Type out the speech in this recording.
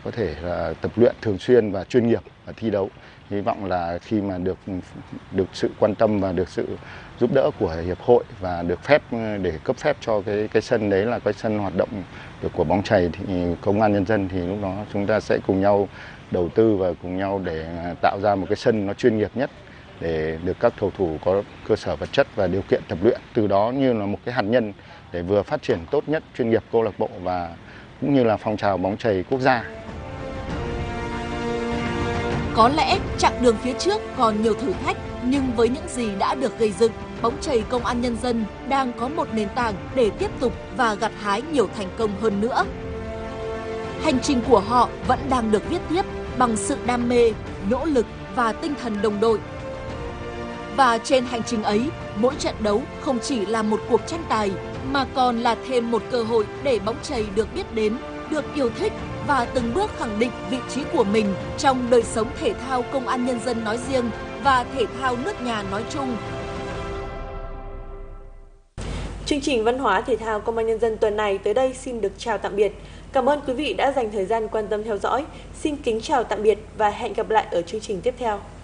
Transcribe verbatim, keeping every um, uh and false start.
có thể là tập luyện thường xuyên và chuyên nghiệp và thi đấu. Hy vọng là khi mà được được sự quan tâm và được sự giúp đỡ của hiệp hội và được phép để cấp phép cho cái cái sân đấy là cái sân hoạt động được của bóng chày thì Công an Nhân dân thì lúc đó chúng ta sẽ cùng nhau đầu tư và cùng nhau để tạo ra một cái sân nó chuyên nghiệp nhất để được các cầu thủ có cơ sở vật chất và điều kiện tập luyện, từ đó như là một cái hạt nhân để vừa phát triển tốt nhất chuyên nghiệp câu lạc bộ và cũng như là phong trào bóng chày quốc gia. Có lẽ chặng đường phía trước còn nhiều thử thách, nhưng với những gì đã được gây dựng, bóng chày Công an Nhân dân đang có một nền tảng để tiếp tục và gặt hái nhiều thành công hơn nữa. Hành trình của họ vẫn đang được viết tiếp bằng sự đam mê, nỗ lực và tinh thần đồng đội. Và trên hành trình ấy, mỗi trận đấu không chỉ là một cuộc tranh tài, mà còn là thêm một cơ hội để bóng chày được biết đến, được yêu thích và từng bước khẳng định vị trí của mình trong đời sống thể thao Công an Nhân dân nói riêng và thể thao nước nhà nói chung. Chương trình Văn hóa Thể thao Công an Nhân dân tuần này tới đây xin được chào tạm biệt. Cảm ơn quý vị đã dành thời gian quan tâm theo dõi. Xin kính chào tạm biệt và hẹn gặp lại ở chương trình tiếp theo.